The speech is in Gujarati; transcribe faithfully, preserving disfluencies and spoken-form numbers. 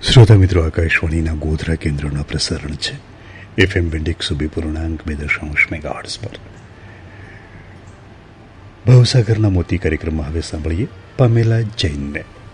શ્રોતા મિત્રો, આકાશવાણીના ગોધરા કેન્દ્રના પ્રસારણ છે એફએમ બેન્ડ એકસો બે પૂર્ણાંક બે દશાંશ મેગાહર્ટ્ઝ પર. ભવસાગરના મોતી કાર્યક્રમમાં હવે સાંભળીએ પામેલા જૈનને.